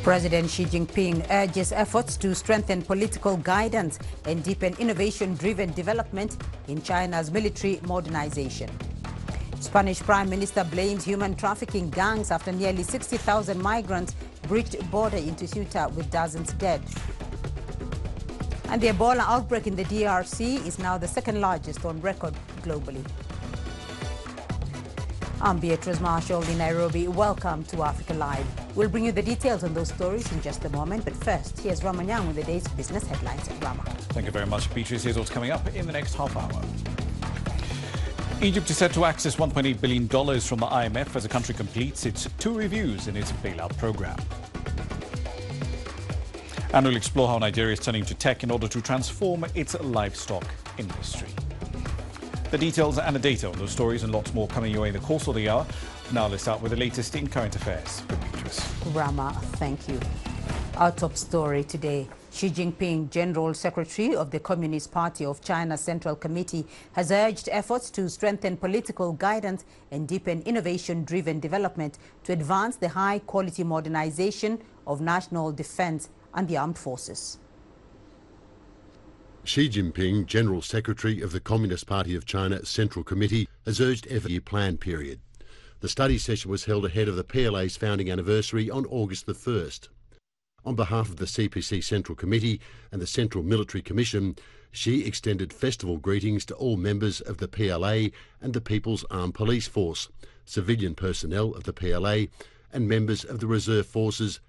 President Xi Jinping urges efforts to strengthen political guidance and deepen innovation-driven development in China's military modernization. Spanish Prime Minister blames human trafficking gangs after nearly 60,000 migrants breached border into Ceuta with dozens dead. And the Ebola outbreak in the DRC is now the second largest on record globally. I'm Beatrice Marshall in Nairobi. Welcome to Africa Live. We'll bring you the details on those stories in just a moment. But first, here's Rama Nyang with the day's business headlines. Rama. Thank you very much, Beatrice. Here's what's coming up in the next half hour. Egypt is set to access $1.8 billion from the IMF as the country completes its 2 reviews in its bailout program. And we'll explore how Nigeria is turning to tech in order to transform its livestock industry. The details and the data on those stories and lots more coming your way in the course of the hour. Now let's start with the latest in current affairs with Beatrice. Rama, thank you. Our top story today. Xi Jinping, General Secretary of the Communist Party of China's Central Committee, has urged efforts to strengthen political guidance and deepen innovation-driven development to advance the high-quality modernization of national defense and the armed forces. Xi Jinping, General Secretary of the Communist Party of China Central Committee, has urged every plan period. The study session was held ahead of the PLA's founding anniversary on August the 1st. On behalf of the CPC Central Committee and the Central Military Commission, Xi extended festival greetings to all members of the PLA and the People's Armed Police Force, civilian personnel of the PLA and members of the reserve forces